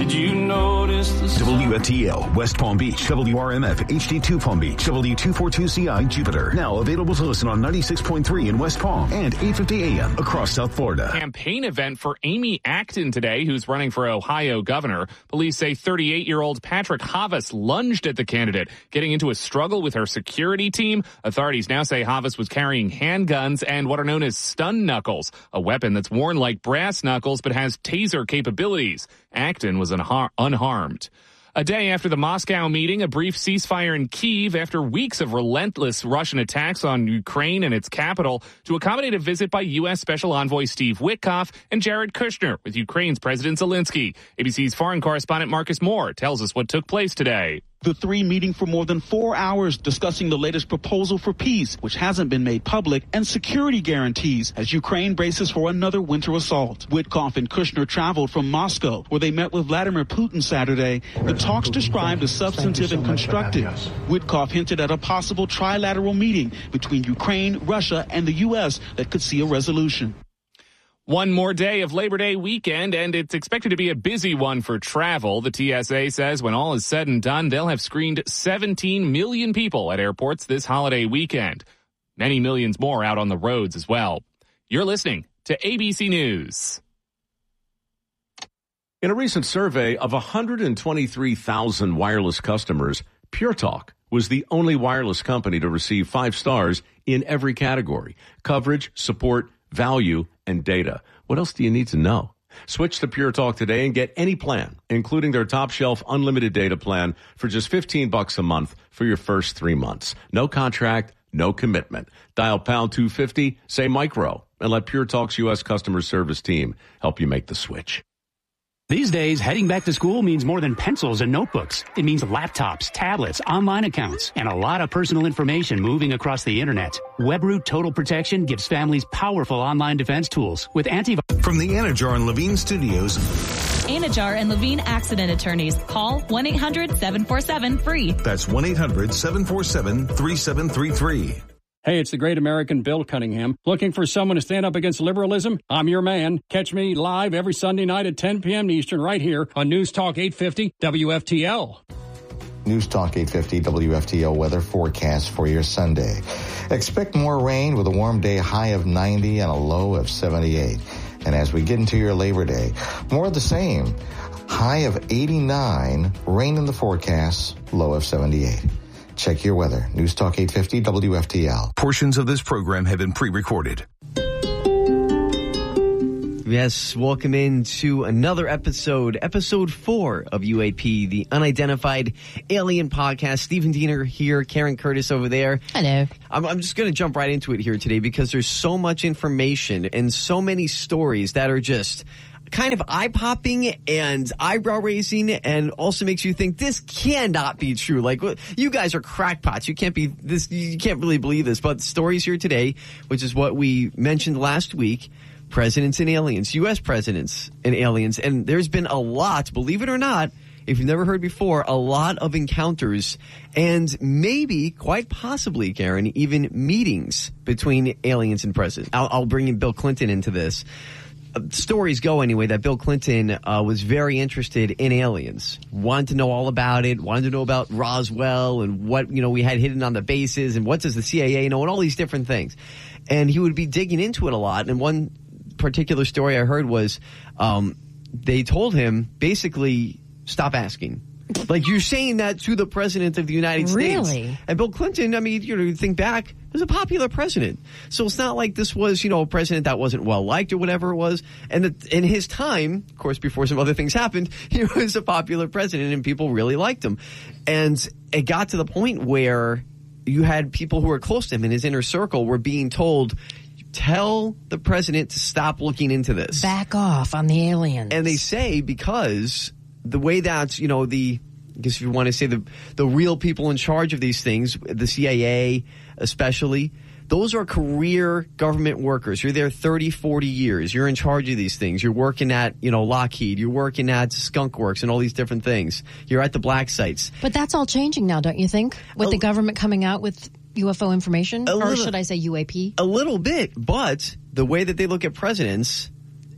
Did you notice the WFTL, West Palm Beach, WRMF, HD2 Palm Beach, W242CI, Jupiter. Now available to listen on 96.3 in West Palm and 850 AM across South Florida. Campaign event for Amy Acton today, who's running for Ohio governor. Police say 38-year-old Patrick Havas lunged at the candidate, getting into a struggle with her security team. Authorities now say Havas was carrying handguns and what are known as stun knuckles, a weapon that's worn like brass knuckles but has taser capabilities. Acton was unharmed. A day after the Moscow meeting, a brief ceasefire in Kyiv after weeks of relentless Russian attacks on Ukraine and its capital to accommodate a visit by U.S. Special Envoy Steve Witkoff and Jared Kushner with Ukraine's President Zelensky. ABC's foreign correspondent Marcus Moore tells us what took place today. The three meeting for more than 4 hours discussing the latest proposal for peace, which hasn't been made public, and security guarantees as Ukraine braces for another winter assault. Witkoff and Kushner traveled from Moscow, where they met with Vladimir Putin Saturday. The talks described as substantive and constructive. Witkoff hinted at a possible trilateral meeting between Ukraine, Russia, and the U.S. that could see a resolution. One more day of Labor Day weekend, and it's expected to be a busy one for travel. The TSA says when all is said and done, they'll have screened 17 million people at airports this holiday weekend. Many millions more out on the roads as well. You're listening to ABC News. In a recent survey of 123,000 wireless customers, Pure Talk was the only wireless company to receive 5 stars in every category: coverage, support, value, and data. What else do you need to know? Switch to Pure Talk today and get any plan, including their top shelf unlimited data plan for just $15 a month for your first 3 months. No contract, no commitment. Dial pound 250, say micro, and let Pure Talk's U.S. customer service team help you make the switch. These days, heading back to school means more than pencils and notebooks. It means laptops, tablets, online accounts, and a lot of personal information moving across the internet. WebRoot Total Protection gives families powerful online defense tools with antivirus. From the Anajar and Levine Studios. Anajar and Levine Accident Attorneys. Call 1-800-747-FREE. That's 1-800-747-3733. Hey, it's the great American Bill Cunningham. Looking for someone to stand up against liberalism? I'm your man. Catch me live every Sunday night at 10 p.m. Eastern right here on News Talk 850 WFTL. News Talk 850 WFTL weather forecast for your Sunday. Expect more rain with a warm day high of 90 and a low of 78. And as we get into your Labor Day, more of the same. High of 89, rain in the forecast, low of 78. Check your weather. News Talk 850 WFTL. Portions of this program have been pre-recorded. Yes, welcome into another episode 4 of UAP, the Unidentified Alien Podcast. Stephen Diener here, Karen Curtis over there. Hello. I'm just going to jump right into it here today because there's so much information and so many stories that are just kind of eye-popping and eyebrow-raising and also makes you think this cannot be true. Like, you guys are crackpots. You can't really believe this. But the stories here today, which is what we mentioned last week, presidents and aliens, U.S. presidents and aliens. And there's been a lot, believe it or not, if you've never heard before, a lot of encounters and maybe, quite possibly, Karen, even meetings between aliens and presidents. I'll bring in Bill Clinton into this. Stories go anyway that Bill Clinton was very interested in aliens, wanted to know all about it, wanted to know about Roswell and what, we had hidden on the bases and what does the CIA know and all these different things. And he would be digging into it a lot. And one particular story I heard was they told him basically stop asking. Like, you're saying that to the president of the United States. Really? And Bill Clinton, I mean, you think back, he was a popular president. So it's not like this was, a president that wasn't well liked or whatever it was. And in his time, of course, before some other things happened, he was a popular president and people really liked him. And it got to the point where you had people who were close to him in his inner circle were being told, tell the president to stop looking into this. Back off on the aliens. And they say because the way that, I guess if you want to say the real people in charge of these things, the CIA especially, those are career government workers. You're there 30, 40 years. You're in charge of these things. You're working at, Lockheed. You're working at Skunk Works and all these different things. You're at the black sites. But that's all changing now, don't you think? With the government coming out with UFO information? Or should I say UAP? A little bit, but the way that they look at presidents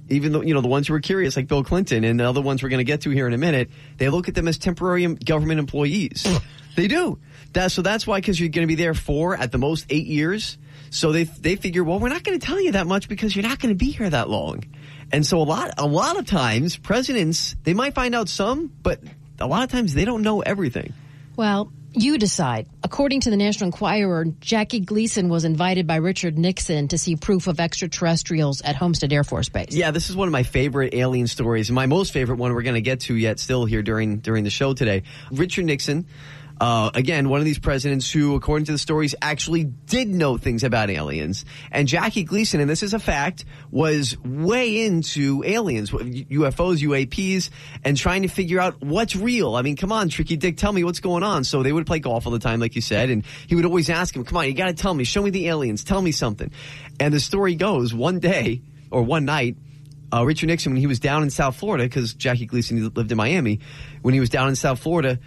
even though, the ones who are curious, like Bill Clinton and the other ones we're going to get to here in a minute, they look at them as temporary government employees. They do. So that's why, because you're going to be there for, at the most, 8 years. So they figure, well, we're not going to tell you that much because you're not going to be here that long. And so a lot of times, presidents, they might find out some, but a lot of times they don't know everything. Well, you decide. According to the National Enquirer, Jackie Gleason was invited by Richard Nixon to see proof of extraterrestrials at Homestead Air Force Base. Yeah, this is one of my favorite alien stories, and my most favorite one we're going to get to yet still here during the show today. Richard Nixon, again, one of these presidents who, according to the stories, actually did know things about aliens. And Jackie Gleason, and this is a fact, was way into aliens, UFOs, UAPs, and trying to figure out what's real. I mean, come on, Tricky Dick, tell me what's going on. So they would play golf all the time, like you said, and he would always ask him, come on, you got to tell me, show me the aliens, tell me something. And the story goes, one day, or one night, Richard Nixon, when he was down in South Florida, because Jackie Gleason lived in Miami, when he was down in South Florida,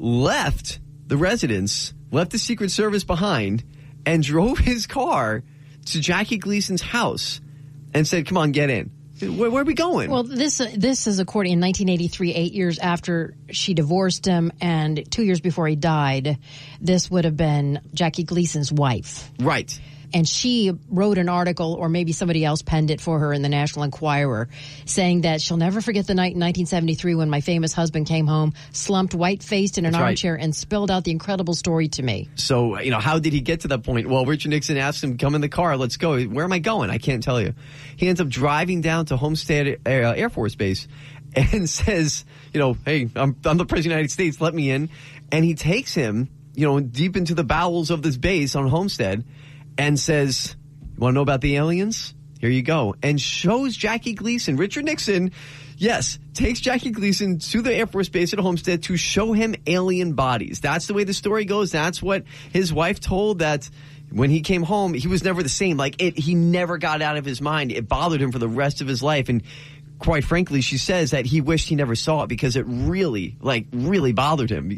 left the residence, left the Secret Service behind, and drove his car to Jackie Gleason's house and said, come on, get in. Where are we going? Well, this is according in 1983, 8 years after she divorced him and 2 years before he died. This would have been Jackie Gleason's wife. Right. And she wrote an article, or maybe somebody else penned it for her in the National Enquirer, saying that she'll never forget the night in 1973 when my famous husband came home, slumped white-faced in an armchair, and spilled out the incredible story to me. So, how did he get to that point? Well, Richard Nixon asked him, come in the car, let's go. Where am I going? I can't tell you. He ends up driving down to Homestead Air Force Base and says, hey, I'm the President of the United States, let me in. And he takes him, deep into the bowels of this base on Homestead, and says, you want to know about the aliens? Here you go. And shows Jackie Gleason, Richard Nixon, yes, takes Jackie Gleason to the Air Force Base at Homestead to show him alien bodies. That's the way the story goes. That's what his wife told, that when he came home, he was never the same. He never got out of his mind. It bothered him for the rest of his life. And quite frankly, she says that he wished he never saw it because it really bothered him.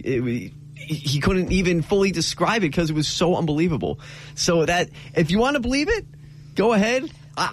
He couldn't even fully describe it because it was so unbelievable. So that, if you want to believe it, go ahead.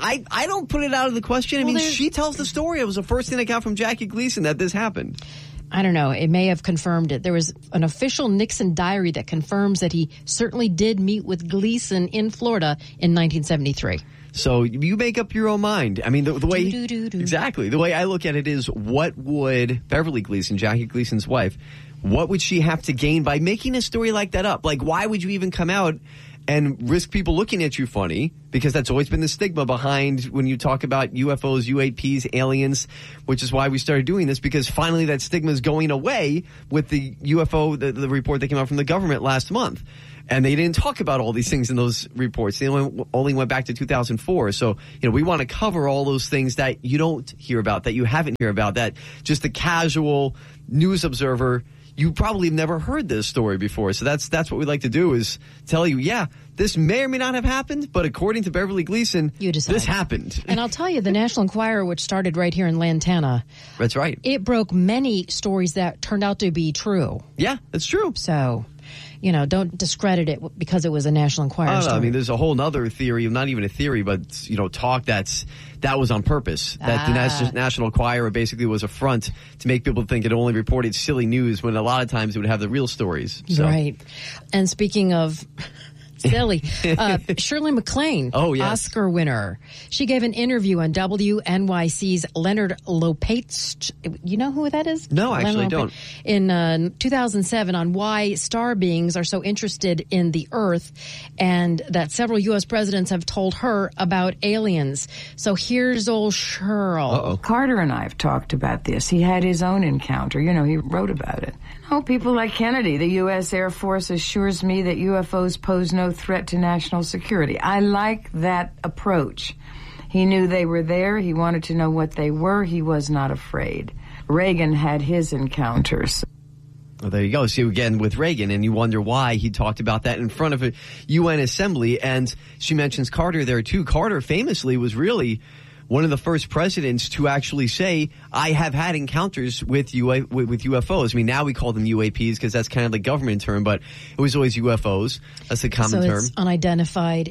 I don't put it out of the question. I mean, she tells the story. It was the first thing I got from Jackie Gleason that this happened. I don't know. It may have confirmed it. There was an official Nixon diary that confirms that he certainly did meet with Gleason in Florida in 1973. So you make up your own mind. I mean, the way exactly the way I look at it is, what would Beverly Gleason, Jackie Gleason's wife, what would she have to gain by making a story like that up? Like, why would you even come out and risk people looking at you funny? Because that's always been the stigma behind when you talk about UFOs, UAPs, aliens, which is why we started doing this, because finally that stigma is going away with the UFO, the report that came out from the government last month. And they didn't talk about all these things in those reports. They only went back to 2004. So, we want to cover all those things that you don't hear about, that you haven't heard about, that just the casual news observer, you probably have never heard this story before. So that's what we like to do, is tell you, yeah, this may or may not have happened, but according to Beverly Gleason, this happened. And I'll tell you, the National Enquirer, which started right here in Lantana. That's right. It broke many stories that turned out to be true. Yeah, that's true. So, don't discredit it because it was a National Enquirer story. I mean, there's a whole other theory, not even a theory, but, talk that was on purpose. That the National Enquirer basically was a front to make people think it only reported silly news, when a lot of times it would have the real stories. So. Right. And speaking of silly, Shirley MacLaine, Oscar winner. She gave an interview on WNYC's Leonard Lopate. You know who that is? No, actually I don't. In 2007, on why star beings are so interested in the Earth, and that several U.S. presidents have told her about aliens. So here's old Cheryl. Carter and I have talked about this. He had his own encounter. He wrote about it. People like Kennedy, the U.S. Air Force assures me that UFOs pose no threat to national security. I like that approach. He knew they were there. He wanted to know what they were. He was not afraid. Reagan had his encounters. Well, there you go. See, again, with Reagan, and you wonder why he talked about that in front of a UN assembly. And she mentions Carter there, too. Carter famously was really one of the first presidents to actually say, I have had encounters with UFOs. I mean, now we call them UAPs because that's kind of the government term, but it was always UFOs. That's the common term. It's unidentified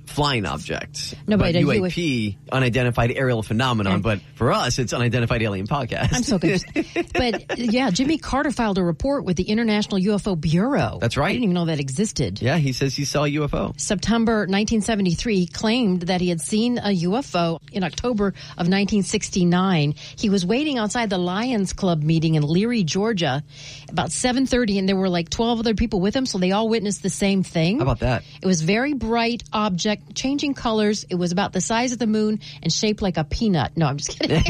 flying object. No, but UAP, unidentified aerial phenomenon. But for us, it's unidentified alien podcast. I'm so confused. But yeah, Jimmy Carter filed a report with the International UFO Bureau. That's right. I didn't even know that existed. Yeah, he says he saw a UFO. September 1973, he claimed that he had seen a UFO in October of 1969. He was waiting outside the Lions Club meeting in Leary, Georgia, about 7:30, and there were like 12 other people with him, so they all witnessed the same thing. How about that? It was very bright object, changing colors. It was about the size of the moon and shaped like a peanut. No, I'm just kidding.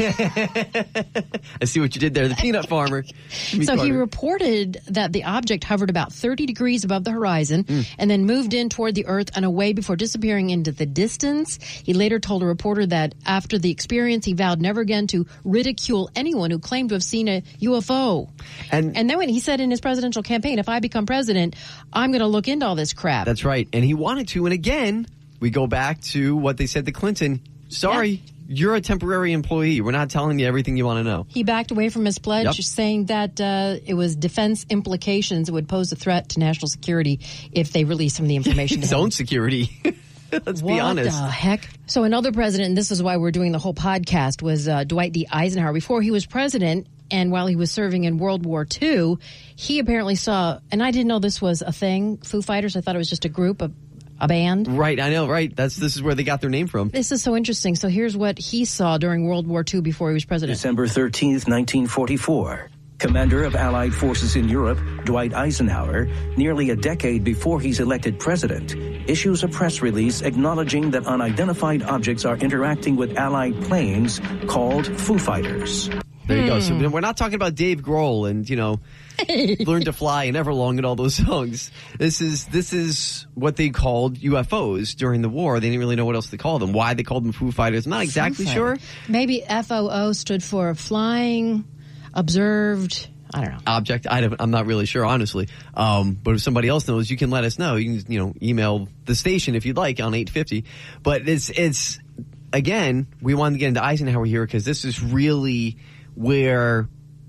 I see what you did there. The peanut farmer. So he reported that the object hovered about 30 degrees above the horizon and then moved in toward the Earth and away before disappearing into the distance. He later told a reporter that after the experience, he vowed never again to ridicule anyone who claimed to have seen a UFO. And then when he said in his presidential campaign, if I become president, I'm going to look into all this crap. That's right. And he wanted to. And again, we go back to what they said to Clinton. Sorry, you're a temporary employee. We're not telling you everything you want to know. He backed away from his pledge, saying that it was defense implications that would pose a threat to national security if they released some of the information. His own security. Let's be honest. What the heck? So another president, and this is why we're doing the whole podcast, was Dwight D. Eisenhower. Before he was president, and while he was serving in World War II, he apparently saw, and I didn't know this was a thing, Foo Fighters. I thought it was just a group, a band. Right, I know, right. This is where they got their name from. This is so interesting. So here's what he saw during World War II before he was president. December 13th, 1944. Commander of Allied forces in Europe, Dwight Eisenhower, nearly a decade before he's elected president, issues a press release acknowledging that unidentified objects are interacting with Allied planes called Foo Fighters. There you go. So we're not talking about Dave Grohl and, Learn to Fly and Everlong and all those songs. This is what they called UFOs during the war. They didn't really know what else to call them. Why they called them Foo Fighters, I'm not exactly sure. Maybe FOO stood for Flying Observed, I don't know. Object. I'm not really sure, honestly. But if somebody else knows, you can let us know. You can, email the station if you'd like on 850. But it's again, we wanted to get into Eisenhower here because this is really where,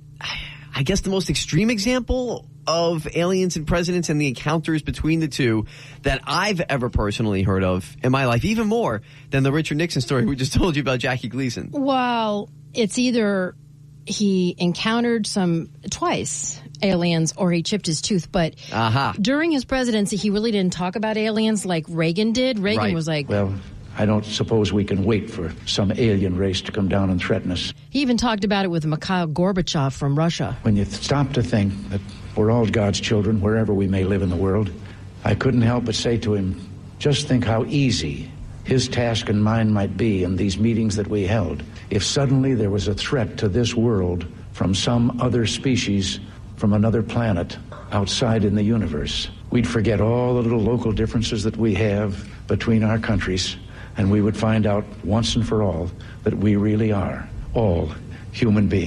I guess, the most extreme example of aliens and presidents and the encounters between the two that I've ever personally heard of in my life, even more than the Richard Nixon story we just told you about Jackie Gleason. Well, it's either he encountered twice aliens or he chipped his tooth, but during his presidency, he really didn't talk about aliens like Reagan did. Reagan was like, well, I don't suppose we can wait for some alien race to come down and threaten us. He even talked about it with Mikhail Gorbachev from Russia. When you stop to think that we're all God's children, wherever we may live in the world, I couldn't help but say to him, just think how easy his task and mine might be in these meetings that we held if suddenly there was a threat to this world from some other species from another planet outside in the universe. We'd forget all the little local differences that we have between our countries, and we would find out once and for all that we really are all human beings.